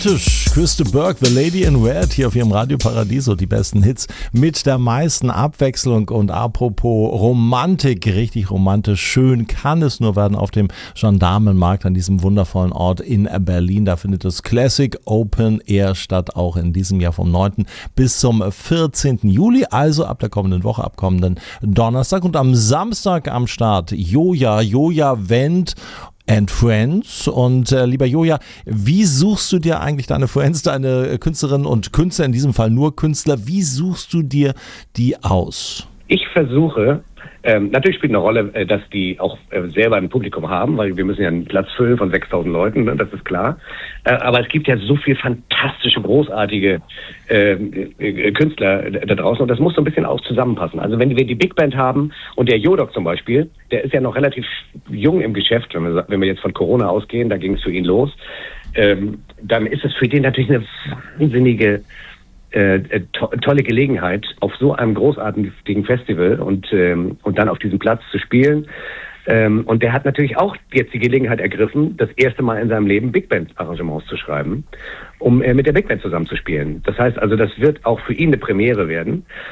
Christa Burke, The Lady in Red, hier auf ihrem Radio Paradiso, die besten Hits mit der meisten Abwechslung. Und apropos Romantik, richtig romantisch, schön kann es nur werden auf dem Gendarmenmarkt an diesem wundervollen Ort in Berlin. Da findet das Classic Open Air statt, auch in diesem Jahr vom 9. bis zum 14. Juli, also ab der kommenden Woche, ab kommenden Donnerstag. Und am Samstag am Start Joja Wendt and Friends. Und lieber Joja, wie suchst du dir eigentlich deine Friends, deine Künstlerinnen und Künstler, in diesem Fall nur Künstler, wie suchst du dir die aus? Ich versuche, natürlich spielt eine Rolle, dass die auch selber ein Publikum haben, weil wir müssen ja einen Platz füllen von 6.000 Leuten, ne, das ist klar. Aber es gibt ja so viel fantastische, großartige Künstler da draußen und das muss so ein bisschen auch zusammenpassen. Also wenn wir die Big Band haben und der Jodok zum Beispiel, der ist ja noch relativ jung im Geschäft, wenn wir jetzt von Corona ausgehen, da ging es für ihn los, dann ist es für den natürlich eine wahnsinnige tolle Gelegenheit, auf so einem großartigen Festival und dann auf diesem Platz zu spielen. Und der hat natürlich auch jetzt die Gelegenheit ergriffen, das erste Mal in seinem Leben Big Band Arrangements zu schreiben, um mit der Big Band zusammenzuspielen. Das heißt also, das wird auch für ihn eine Premiere werden.